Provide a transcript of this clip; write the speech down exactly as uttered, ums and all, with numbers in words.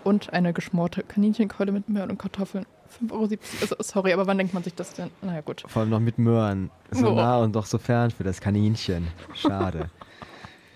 Und eine geschmorte Kaninchenkeule mit Möhren und Kartoffeln. fünf Euro siebzig. Also, sorry, aber wann denkt man sich das denn? Naja, gut. Vor allem noch mit Möhren. So Oh. nah und doch so fern für das Kaninchen. Schade.